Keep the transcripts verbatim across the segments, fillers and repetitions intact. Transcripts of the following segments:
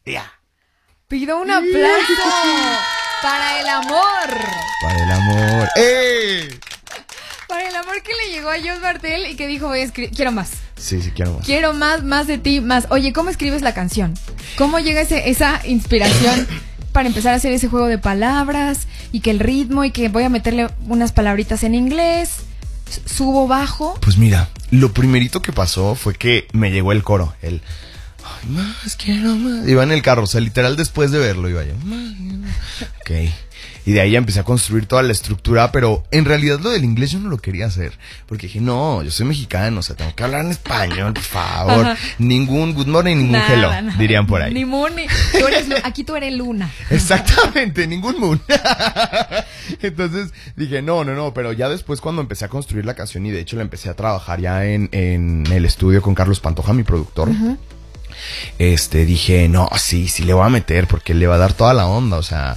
Ya. Pido un aplauso para el amor. Para el amor. ¡Eh! Para el amor que le llegó a Joss Martel y que dijo, voy a escri- quiero más. Sí, sí, quiero más. Quiero más, más de ti, más. Oye, ¿cómo escribes la canción? ¿Cómo llega ese, esa inspiración para empezar a hacer ese juego de palabras y que el ritmo y que voy a meterle unas palabritas en inglés, subo, bajo? Pues mira, lo primerito que pasó fue que me llegó el coro, el... Ay, más, quiero más. Iba en el carro, o sea, literal después de verlo iba yo. Más, ok. Y de ahí ya empecé a construir toda la estructura, pero en realidad lo del inglés yo no lo quería hacer. Porque dije, no, yo soy mexicano, o sea, tengo que hablar en español, por favor. Ajá. Ningún good morning, ningún nada, hello, nada. Dirían por ahí. Ni moon, ni, tú eres, aquí tú eres luna. Exactamente, ningún moon. Entonces dije, no, no, no, pero ya después cuando empecé a construir la canción y de hecho la empecé a trabajar ya en, en el estudio con Carlos Pantoja, mi productor. Uh-huh. Este, dije, no, sí, sí le voy a meter porque él le va a dar toda la onda, o sea,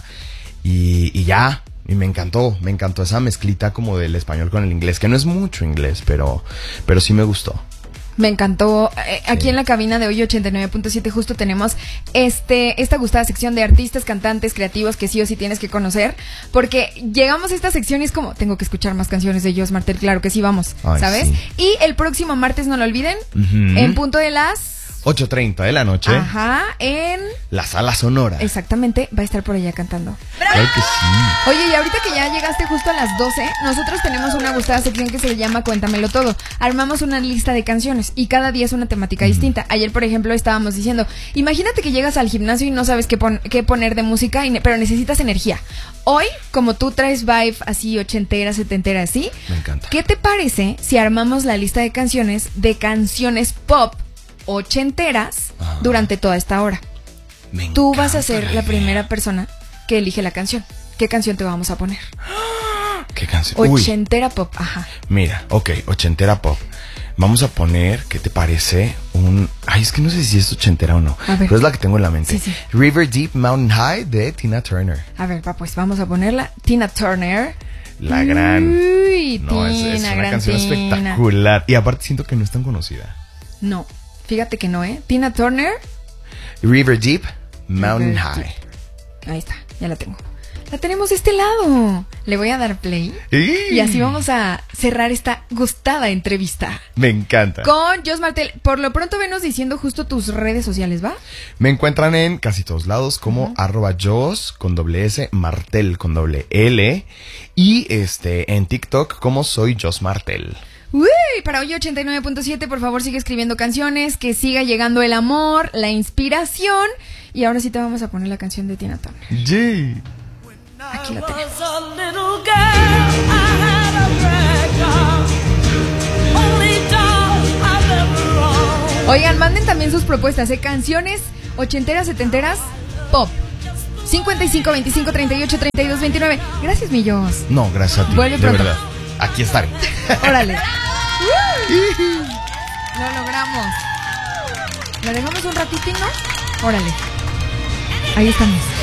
y, y ya, y me encantó, me encantó esa mezclita como del español con el inglés, que no es mucho inglés, pero, pero sí me gustó. Me encantó. Eh, aquí sí. En la cabina de hoy ochenta y nueve punto siete justo tenemos este esta gustada sección de artistas, cantantes, creativos que sí o sí tienes que conocer, porque llegamos a esta sección y es como, tengo que escuchar más canciones de Joss Martel, claro que sí, vamos, Ay, ¿sabes? Sí. Y el próximo martes, no lo olviden, uh-huh. en punto de las... ocho treinta de la noche. Ajá, en... La Sala Sonora. Exactamente, va a estar por allá cantando. Claro que sí. Oye, y ahorita que ya llegaste justo a las doce, nosotros tenemos una gustada sección que se llama Cuéntamelo Todo. Armamos una lista de canciones y cada día es una temática mm. distinta. Ayer, por ejemplo, estábamos diciendo, imagínate que llegas al gimnasio y no sabes qué, pon- qué poner de música, y ne- pero necesitas energía. Hoy, como tú traes vibe así ochentera, setentera, así. Me encanta. ¿Qué te parece si armamos la lista de canciones de canciones pop ochenteras ah. durante toda esta hora? Me Tú vas a ser la, la primera persona que elige la canción. ¿Qué canción te vamos a poner? ¿Qué canción? Ochentera Uy. pop, ajá. Mira, ok, ochentera pop. Vamos a poner, ¿qué te parece? Un... Ay, es que no sé si es ochentera o no, pero es la que tengo en la mente. Sí, sí. River Deep Mountain High de Tina Turner. A ver, va, pues vamos a ponerla. Tina Turner. La gran... Uy, no, Tina, es, es una gran canción Tina. espectacular. Y aparte siento que no es tan conocida. No, fíjate que no, ¿eh? Tina Turner. River Deep Mountain River High. Deep. Ahí está, ya la tengo. La tenemos de este lado. Le voy a dar play. ¡Y! Y así vamos a cerrar esta gustada entrevista. Me encanta. Con Joss Martel. Por lo pronto venos diciendo justo tus redes sociales, ¿va? Me encuentran en casi todos lados como uh-huh. arroba Joss con doble S, Martel con doble L. Y este en TikTok como soy Joss Martel. Uy, para hoy ochenta y nueve punto siete, por favor sigue escribiendo canciones, que siga llegando el amor, la inspiración. Y ahora sí te vamos a poner la canción de Tina Turner. Yeah. Aquí la tenemos. Oigan, manden también sus propuestas de ¿eh? Canciones ochenteras, setenteras, pop. cincuenta y cinco, veinticinco, treinta y ocho, treinta y dos, veintinueve. Gracias, mi Joss. No, gracias a ti. Vuelve de pronto. verdad. Aquí estaré. Órale. Lo logramos. ¿La dejamos un ratitito? Órale. Ahí estamos.